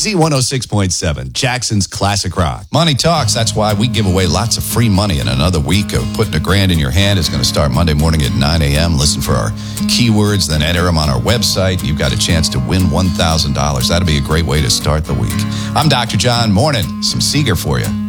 Z106.7, Jackson's Classic Rock. Money talks. That's why we give away lots of free money. And another week of putting $1,000 in your hand is going to start Monday morning at 9 a.m. Listen for our keywords, then enter them on our website. You've got a chance to win $1,000. That'll be a great way to start the week. I'm Dr. John. Morning. Some Seeger for you.